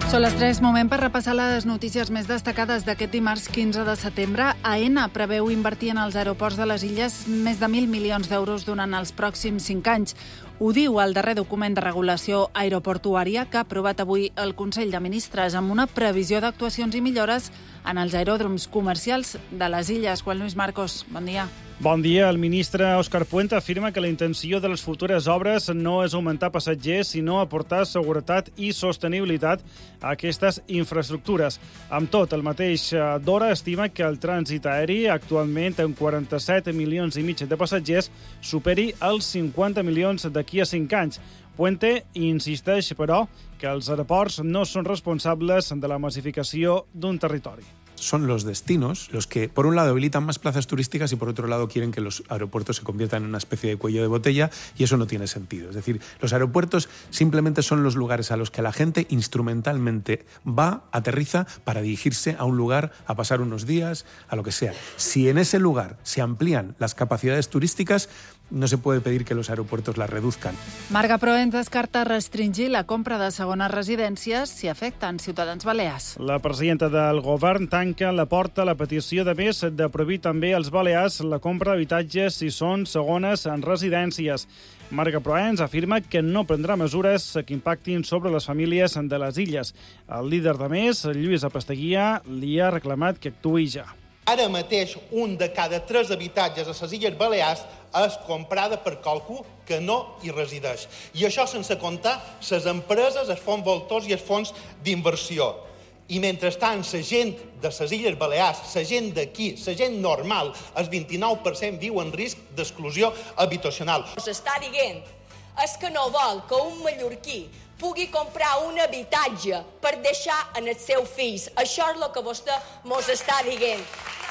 Són les 3, moment per repassar les notícies més destacades d'aquest dimarts 15 de setembre. Aena preveu invertir en els aeroports de les Illes més de 1.000 milions d'euros durant els pròxims 5 anys. Ho diu el darrer document de regulació aeroportuària que ha aprovat avui el Consell de Ministres amb una previsió d'actuacions i millores en els aeròdroms comercials de les Illes. Juan Luis Marcos, bon dia. Bon dia. El ministre Òscar Puente afirma que la intenció de les futures obres no és augmentar passatgers, sinó aportar seguretat i sostenibilitat a aquestes infraestructures. Amb tot, el mateix d'hora estima que el trànsit aeri, actualment amb 47 milions i mig de passatgers, superi els 50 milions d'aquí a 5 anys. Puente insisteix, però, que els aeroports no són responsables de la massificació d'un territori. Son los destinos los que, por un lado, habilitan más plazas turísticas y, por otro lado, quieren que los aeropuertos se conviertan en una especie de cuello de botella, y eso no tiene sentido. Es decir, los aeropuertos simplemente son los lugares a los que la gente instrumentalmente va, aterriza para dirigirse a un lugar, a pasar unos días, a lo que sea. Si en ese lugar se amplían las capacidades turísticas, no se puede pedir que los aeropuertos las reduzcan. Marga Proens descarta restringir la compra de segones residències si afecten ciutadans balears. La presidenta del govern tanca la porta a la petició de més de prohibir també als balears la compra d'habitatges si són segones en residències. Marga Proens afirma que no prendrà mesures que impactin sobre les famílies de les illes. El líder de Més, Lluís Apasteguia, li ha reclamat que actuï ja. Ara mateix, un de cada 3 habitatges a les Illes Balears és comprada per qualcú que no hi resideix. I això sense comptar les empreses, els fons voltors i els fons d'inversió. I mentrestant, la gent de les Illes Balears, la gent d'aquí, la gent normal, el 29% viu en risc d'exclusió habitacional. S'està dient és que no vol que un mallorquí pugui comprar un habitatge per deixar en els seus fills. Això és el que vostè mos està dient.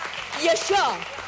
I això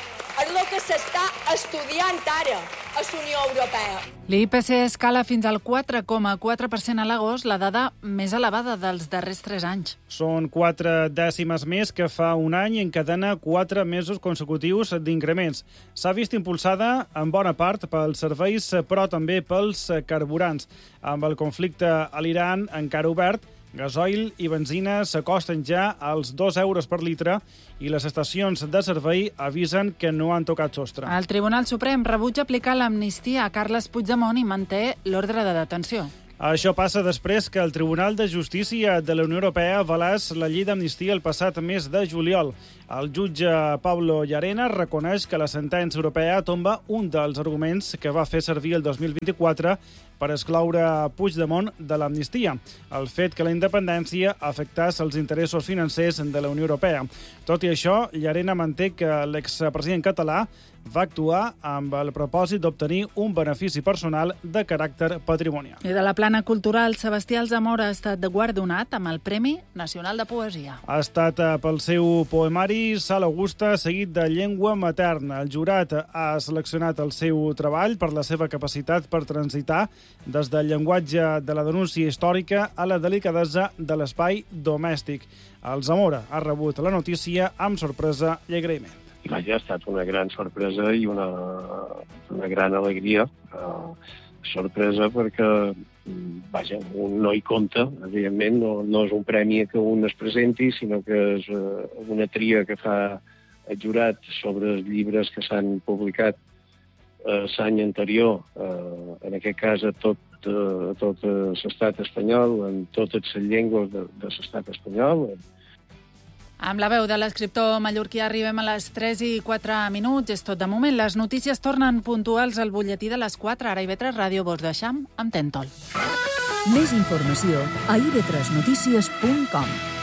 és el que s'està estudiant ara a la Unió Europea. L'IPC escala fins al 4,4% a l'agost, la dada més elevada dels darrers 3 anys. Són 4 dècimes més que fa un any i encadena 4 mesos consecutius d'increments. S'ha vist impulsada en bona part pels serveis, però també pels carburants. Amb el conflicte a l'Iran encara obert, gasoil i benzina s'acosten ja als 2 euros per litre i les estacions de servei avisen que no han tocat sostre. El Tribunal Suprem rebutja aplicar l'amnistia a Carles Puigdemont i manté l'ordre de detenció. Això passa després que el Tribunal de Justícia de la Unió Europea avalés la llei d'amnistia el passat mes de juliol. El jutge Pablo Llarena reconeix que la sentència europea tomba un dels arguments que va fer servir el 2024 per excloure Puigdemont de l'amnistia, el fet que la independència afectés els interessos financers de la Unió Europea. Tot i això, Llarena manté que l'expresident català va actuar amb el propòsit d'obtenir un benefici personal de caràcter patrimonial. I de la plana cultural, Sebastià Alsamora ha estat guardonat amb el Premi Nacional de Poesia. Ha estat pel seu poemari Sal Augusta, seguit de Llengua materna. El jurat ha seleccionat el seu treball per la seva capacitat per transitar des del llenguatge de la denúncia històrica a la delicadesa de l'espai domèstic. Alsamora ha rebut la notícia amb sorpresa i agraïment. Vaja, ha estat una gran sorpresa i una gran alegria. Sorpresa perquè, vaja, un no hi compta, evidentment, no és un premi que un es presenti, sinó que és una tria que fa el jurat sobre els llibres que s'han publicat l'any anterior, en aquest cas a tot l'estat espanyol, en totes les llengües de l'estat espanyol. Amb la veu de l'escriptor mallorquí arribem a les 3 i 4 minuts. És tot de moment. Les notícies tornen puntuals al butlletí de les 4. Ara IB3 Ràdio vos deixam amb Tentol. Més informació a ib3notícies.com.